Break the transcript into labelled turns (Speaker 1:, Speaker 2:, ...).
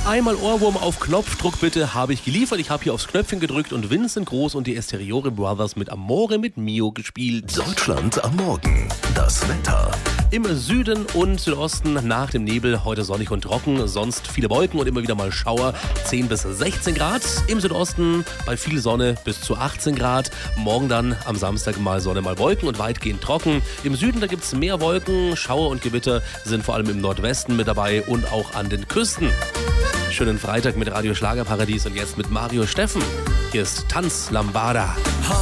Speaker 1: Einmal Ohrwurm auf Knopfdruck bitte, habe ich geliefert. Ich habe hier aufs Knöpfchen gedrückt und Vincent Groß und die Esteriore Brothers mit Amore mit Mio gespielt.
Speaker 2: Deutschland am Morgen. Das Wetter.
Speaker 1: Im Süden und Südosten nach dem Nebel heute sonnig und trocken, sonst viele Wolken und immer wieder mal Schauer, 10 bis 16 Grad. Im Südosten bei viel Sonne bis zu 18 Grad. Morgen dann am Samstag mal Sonne, mal Wolken und weitgehend trocken. Im Süden, da gibt es mehr Wolken, Schauer und Gewitter sind vor allem im Nordwesten mit dabei und auch an den Küsten. Schönen Freitag mit Radio Schlagerparadies und jetzt mit Mario Steffen. Hier ist Tanz Lambada.